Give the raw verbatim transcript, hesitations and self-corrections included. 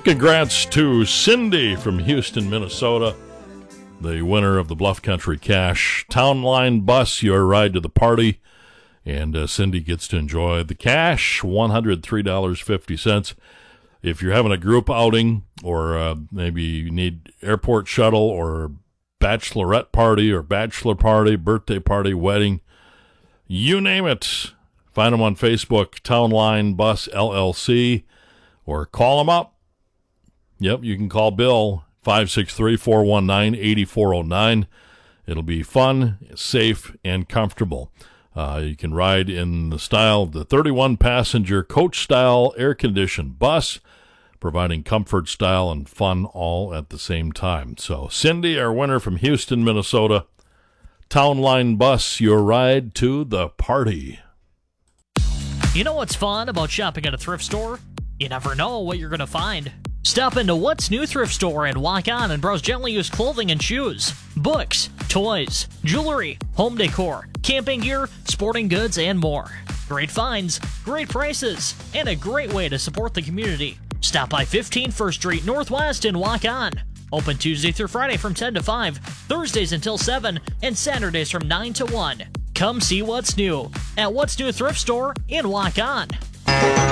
Congrats to Cindy from Houston, Minnesota, the winner of the Bluff Country Cash Town Line Bus, your ride to the party. And uh, Cindy gets to enjoy the cash, one hundred three dollars and fifty cents. If you're having a group outing, or uh, maybe you need airport shuttle or bachelorette party or bachelor party, birthday party, wedding, you name it, find them on Facebook, Town Line Bus L L C, or call them up. Yep, you can call Bill, five six three, four one nine, eight four zero nine. It'll be fun, safe, and comfortable. Uh, you can ride in the style of the thirty-one passenger coach-style air-conditioned bus, providing comfort, style, and fun all at the same time. So, Cindy, our winner from Houston, Minnesota, Town Line Bus, your ride to the party. You know what's fun about shopping at a thrift store? You never know what you're going to find. Stop into What's New Thrift Store and walk on and browse gently used clothing and shoes, books, toys, jewelry, home decor, camping gear, sporting goods, and more. Great finds, great prices, and a great way to support the community. Stop by fifteen First Street Northwest and walk on. Open Tuesday through Friday from ten to five, Thursdays until seven, and Saturdays from nine to one. Come see what's new at What's New Thrift Store and walk on.